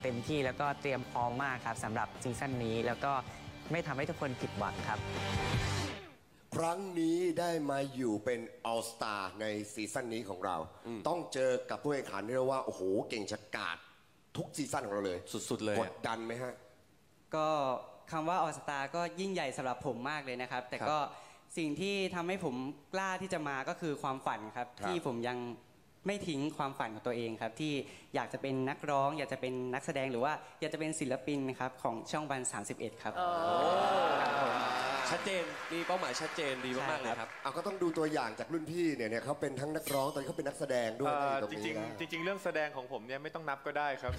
เต็มที่แล้วก็เตรียมพร้อมมากครับสำหรับซีซั่นนี้แล้วก็ไม่ทำให้ทุกคนผิดหวังครับครั้งนี้ได้มาอยู่เป็น All Star ในซีซั่นนี้ของเราต้องเจอกับผู้แข่งขันที่เรียกว่าโอ้โหเก่งฉกาจทุกซีซั่นของเราเลยสุดๆเลยกดดันไหมฮะก็คำว่าออสตาก็ยิ่งใหญ่สำหรับผมมากเลยนะครับแต่ก็สิ่งที่ทำให้ผมกล้าที่จะมาก็คือความฝันครับที่ผมยังไม่ทิ้งความฝันของตัวเองครับที่อยากจะเป็นนักร้องอยากจะเป็นนักแสดงหรือว่าอยากจะเป็นศิลปินครับของช่องวัน 31 ครับชัดเจนมีเป้าหมายชัดเจนดีมากๆเลยครับเอาก็ต้องดูตัวอย่างจากรุ่นพี่เนี่ยเขาเป็นทั้งนักร้องตอนนี้เขาเป็นนักแสดงด้วยจริงเรื่องแสดงของผมเนี่ยไม่ต้องนับก็ได้ครับ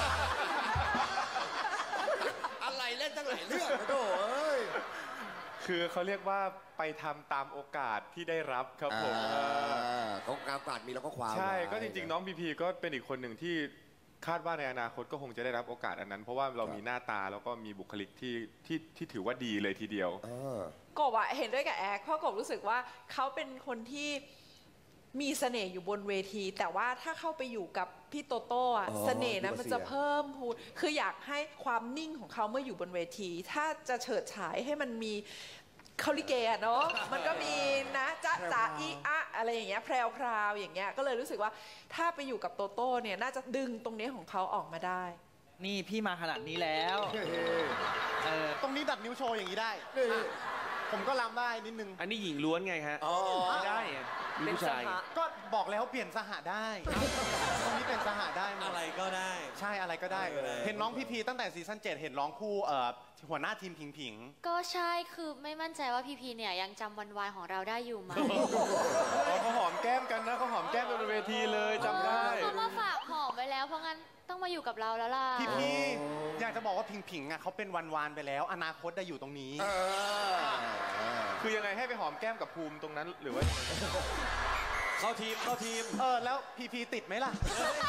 อะไรเล่นทั้งหลายเรื่องโถ่เอ้ยคือเขาเรียกว่าไปทำตามโอกาสที่ได้รับครับผมเขาโอกาสมีแล้วก็คว้าใช่ก็จริงๆน้องพีพีก็เป็นอีกคนหนึ่งที่คาดว่าในอนาคตก็คงจะได้รับโอกาสอันนั้นเพราะว่าเรามีหน้าตาแล้วก็มีบุคลิกที่ถือว่าดีเลยทีเดียวกบเห็นด้วยกับแอคเพราะกบรู้สึกว่าเขาเป็นคนที่มีเสน่ห์อยู่บนเวทีแต่ว่าถ้าเข้าไปอยู่กับพี่โตโต้เสน่ห์นั้นมันจะเพิ่มพูนคืออยากให้ความนิ่งของเขาเมื่ออยู่บนเวทีถ้าจะเฉิดฉายให้มันมีเขาลิเกเนาะมันก็มีนะจ๊ะจ๋าอีอะอะไรอย่างเงี้ยแพรวๆอย่างเงี้ยก็เลยรู้สึกว่าถ้าไปอยู่กับโตโต้เนี่ยน่าจะดึงตรงนี้ของเขาออกมาได้นี่พี่มาขนาดนี้แล้วตรงนี้ดัดนิ้วโชว์อย่างนี้ได้ผมก็รำได้นิดนึงอันนี้หญิงล้วนไงฮะไม่ได้เป็นผู้ชายก็บอกแล้วเปลี่ยนสหะได้ตรงนี้เป็นสหะได้อะไรก็ได้ใช่อะไรก็ได้เห็นน้องพีพีตั้งแต่ซีซั่น7เห็นร้องคู่หัวหน้าทีมผิงก็ใช่คือไม่มั่นใจว่าพีพีเนี่ยยังจำวันวานของเราได้อยู่ไหมเขาหอมแก้มกันนะเขาหอมแก้มบนเวทีเลยจำได้เขามาฝากหอมไปแล้วเพราะงั้นต้องมาอยู่กับเราแล้วล่ะพีอยากจะบอกว่าผิงเขาเป็นวันวานไปแล้วอนาคตได้อยู่ตรงนี้คือยังไงให้ไปหอมแก้มกับภูมิตรงนั้นหรือว่าเข้าทีมแล้วพีติดไหมล่ะ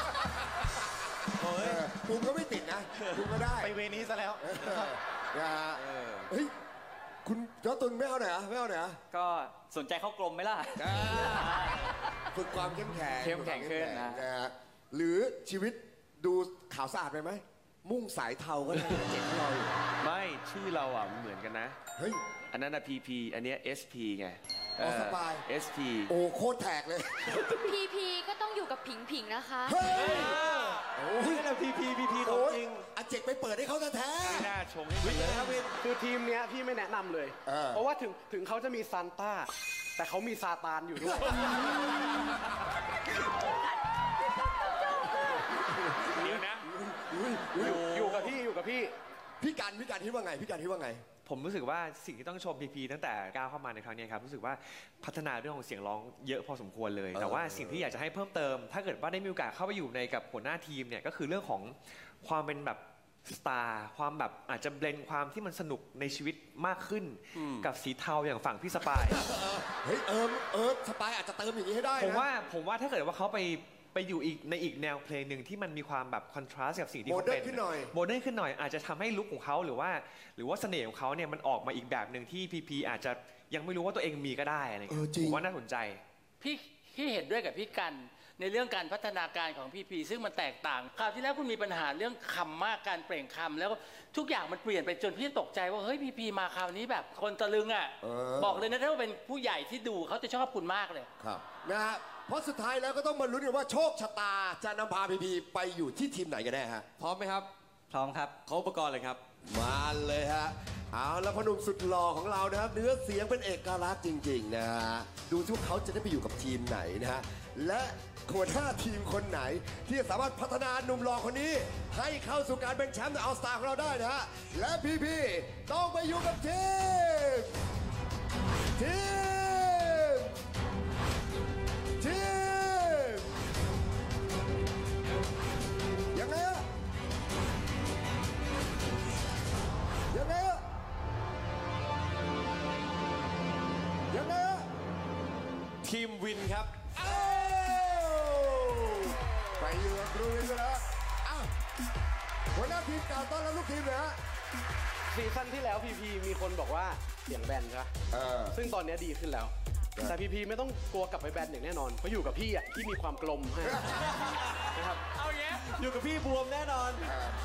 ภูมิก็ไม่ติดนะภูมิก็ได้ไปเวนี้ซะแล้วนะฮะเฮ้ยคุณยอดตุนไม่เอาไหนอ่ะไม่เอาไหนอ่ะก็สนใจเข้ากลมไหมล่ะฝึกความเข้มแข็งขึ้นนะฮะหรือชีวิตดูขาวสะอาดไปไหมมุ่งสายเทาก็ได้เจ๋งเราไม่ชื่อเราอ่ะเหมือนกันนะเฮ้ยอันนั้นอะ PP อันนี้ SP ไงสบาย SP โอ้โคตรแท็กเลย PP ก็ต้องอยู่กับผิงนะคะเฮ้ยโอ้ยนั่น PP ของจริงอาเจกไปเปิดให้เขาแท้ไม่น่าชมให้เลยครับวินคือทีมเนี้ยพี่ไม่แนะนำเลยเพราะว่าถึงเขาจะมีซานต้าแต่เขามีซาตานอยู่ด้วยเดี๋ยวนะอยู่กับพี่พี่การคิดว่าไงผมรู้สึกว่าสิ่งที่ต้องชมพีพีตั้งแต่ก้าวเข้ามาในครั้งนี้ครับรู้สึกว่าพัฒนาเรื่องของเสียงร้องเยอะพอสมควรเลยแต่ว่าสิ่งที่อยากจะให้เพิ่มเติมถ้าเกิดว่าได้มีโอกาสเข้าไปอยู่ในกับหัวหน้าทีมเนี่ยก็คือเรื่องของความเป็นแบบสตาร์ความแบบอาจจะเบลนความที่มันสนุกในชีวิตมากขึ้นกับสีเทาอย่างฝั่งพี่สปายเฮ้ยสปายอาจจะเติมอย่างนี้ให้ได้นะผมว่าถ้าเกิดว่าเขาไปอยู่อีกแนวเพลงหนึ่งที่มันมีความแบบคอนทราสต์กับสิ่งที่เขาเป็นโมเดิร์นขึ้นหน่อยอาจจะทำให้ลุคของเขาหรือว่าเสน่ห์ของเขาเนี่ยมันออกมาอีกแบบหนึ่งที่พีอาจจะยังไม่รู้ว่าตัวเองมีก็ได้อะไรอย่างเงี้ยผมว่าน่าสนใจพี่เห็นด้วยกับพี่กันในเรื่องการพัฒนาการของพีซึ่งมันแตกต่างคราวที่แล้วคุณมีปัญหาเรื่องคำมากการเปล่งคำแล้วทุกอย่างมันเปลี่ยนไปจนพี่ตกใจว่าเฮ้ยพีมาคราวนี้แบบคนตะลึงอ่ะบอกเลยนะถ้าเป็นผู้ใหญ่ที่ดูเขาจะชอบคุณมากเลยครับนะฮะเพราะสุดท้ายแล้วก็ต้องมาลุ้นกันว่าโชคชะตาจะนำพาพีไปอยู่ที่ทีมไหนกันแน่ฮะพร้อมไหมครับพร้อมครับขออุปกรณ์เลยครับมาเลยฮะเอาแล้วพนุ่มสุดหล่อของเรานะครับเนื้อเสียงเป็นเอกลักษณ์จริงๆนะฮะดูที่เขาจะได้ไปอยู่กับทีมไหนนะฮะและหัวหน้าทีมคนไหนที่สามารถพัฒนาหนุ่มหล่อคนนี้ให้เข้าสู่การเป็นแชมป์ในออลสตาร์ของเราได้นะฮะและพีต้องไปอยู่กับทีมยังไงอะทีมวินครับไปอยู่กับครูวินแล้วหัวหน้าทีมกล่าวต้อนรับลูกทีมเลยฮะซีซั่นที่แล้วพีมีคนบอกว่าเสียงแบนใช่ไหมซึ่งตอนนี้ดีขึ้นแล้วแต่พีไม่ต้องกลัวกลับไปแบนอย่างแน่นอนเพราะอยู่กับพี่ที่มีความกลมให้นะครับอยู่กับพี่บวมแน่นอน